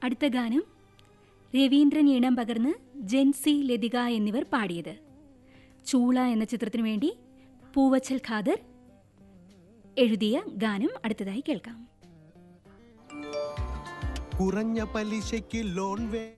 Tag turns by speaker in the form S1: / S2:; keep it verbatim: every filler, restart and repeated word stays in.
S1: അടുത്ത ഗാനം രവീന്ദ്രൻ ഈണം പകർന്ന് ജെൻസി, ലതിക എന്നിവർ പാടിയത്. ചൂള എന്ന ചിത്രത്തിനു വേണ്ടി പൂവച്ചൽ ഖാദർ എഴുതിയ ഗാനം അടുത്തതായി കേൾക്കാം.
S2: കുറഞ്ഞ പലിശയ്ക്ക് ലോൺ വേ